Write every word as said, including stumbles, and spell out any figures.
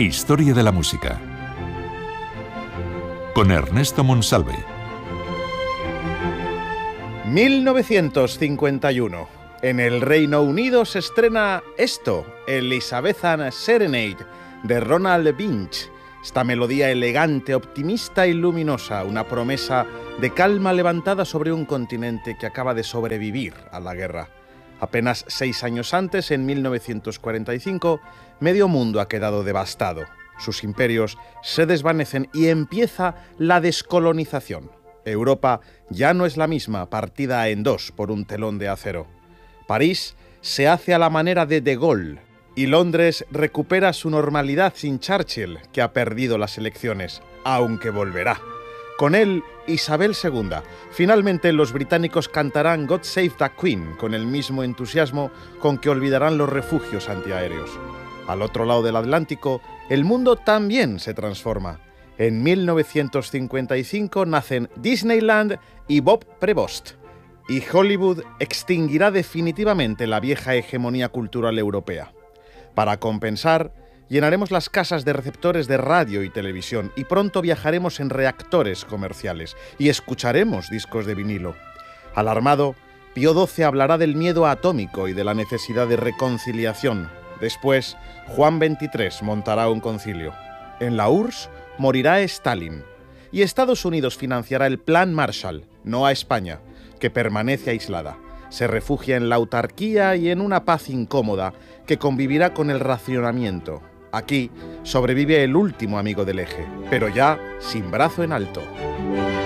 Historia de la música. Con Ernesto Monsalve. mil novecientos cincuenta y uno. En el Reino Unido se estrena esto, Elizabethan Serenade, de Ronald Binch. Esta melodía elegante, optimista y luminosa, una promesa de calma levantada sobre un continente que acaba de sobrevivir a la guerra. Apenas seis años antes, en mil novecientos cuarenta y cinco, medio mundo ha quedado devastado. Sus imperios se desvanecen y empieza la descolonización. Europa ya no es la misma, partida en dos por un telón de acero. París se hace a la manera de De Gaulle y Londres recupera su normalidad sin Churchill, que ha perdido las elecciones, aunque volverá. Con él, Isabel segunda. Finalmente, los británicos cantarán God Save the Queen con el mismo entusiasmo con que olvidarán los refugios antiaéreos. Al otro lado del Atlántico, el mundo también se transforma. En mil novecientos cincuenta y cinco nacen Disneyland y Bob Prevost, y Hollywood extinguirá definitivamente la vieja hegemonía cultural europea. Para compensar, llenaremos las casas de receptores de radio y televisión y pronto viajaremos en reactores comerciales y escucharemos discos de vinilo. Alarmado, Pío doce hablará del miedo atómico y de la necesidad de reconciliación. Después, Juan veintitrés montará un concilio. En la U R S S morirá Stalin. Y Estados Unidos financiará el Plan Marshall, no a España, que permanece aislada. Se refugia en la autarquía y en una paz incómoda que convivirá con el racionamiento. Aquí sobrevive el último amigo del eje, pero ya sin brazo en alto.